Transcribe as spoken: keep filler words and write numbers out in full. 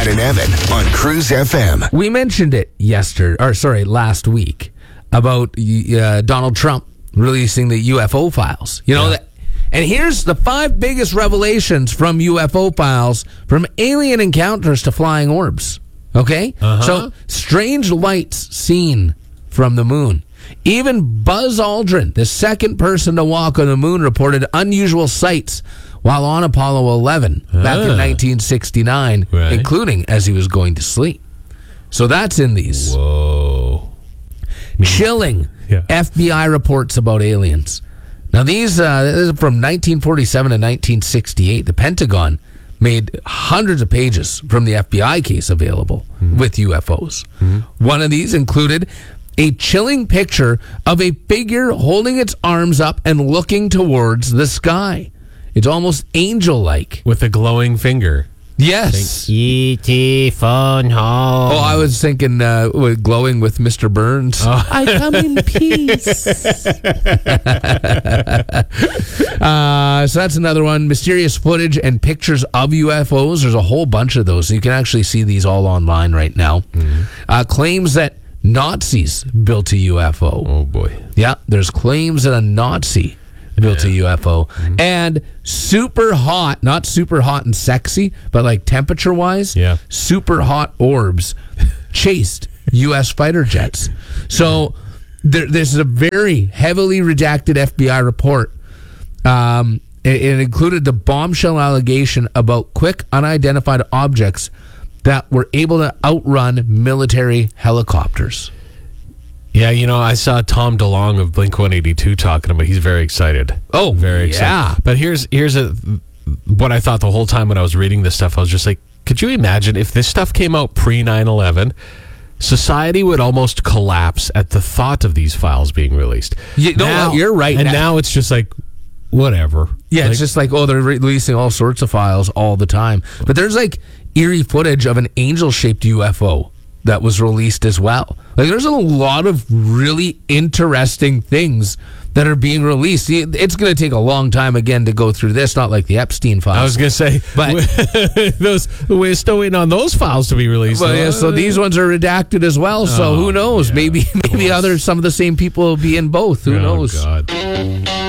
and Evan on Cruise F M. We mentioned it yesterday, or sorry, last week, about uh, Donald Trump releasing the U F O files. You know, Yeah. that, and here's the five biggest revelations from U F O files, from alien encounters to flying orbs. Okay? Uh-huh. So, strange lights seen from the moon. Even Buzz Aldrin, the second person to walk on the moon, reported unusual sights while on Apollo eleven back in Ah. nineteen sixty-nine, Right. including as he was going to sleep. So that's in these. Whoa. Chilling Yeah. F B I reports about aliens. Now, these, uh, this is from nineteen forty-seven to nineteen sixty-eight. The Pentagon made hundreds of pages from the F B I case available Mm-hmm. with U F Os. Mm-hmm. One of these included a chilling picture of a figure holding its arms up and looking towards the sky. It's almost angel-like. With a glowing finger. Yes. E T phone home. Oh, I was thinking uh, with glowing with Mister Burns. Oh. I come in peace. uh, so that's another one. Mysterious footage and pictures of U F Os. There's a whole bunch of those. So you can actually see these all online right now. Mm-hmm. Uh, claims that Nazis built a U F O. Oh, boy. Yeah, there's claims that a Nazi built Yeah. a U F O. Mm-hmm. And super hot, not super hot and sexy, but like temperature-wise, Yeah. super hot orbs chased U S fighter jets. So there, there's a very heavily redacted F B I report. Um, it, it included the bombshell allegation about quick, unidentified objects that were able to outrun military helicopters. Yeah, you know, I saw Tom DeLonge of Blink one eighty-two talking about. He's very excited. Oh, very excited. yeah. But here's here's a what I thought the whole time when I was reading this stuff. I was just like, could you imagine if this stuff came out pre nine eleven? Society would almost collapse at the thought of these files being released. You know Now- what? You're right. And now it's just like, whatever. Yeah, Like, it's just like, oh, they're releasing all sorts of files all the time. But there's like eerie footage of an angel-shaped U F O that was released as well. Like, there's a lot of really interesting things that are being released. It's going to take a long time again to go through this, not like the Epstein files. I was going to say, But- those we're still waiting on those files to be released. Well, yeah, so these ones are redacted as well. So Oh, who knows? yeah, maybe of maybe course. other some of the same people will be in both. Who Oh, knows? God.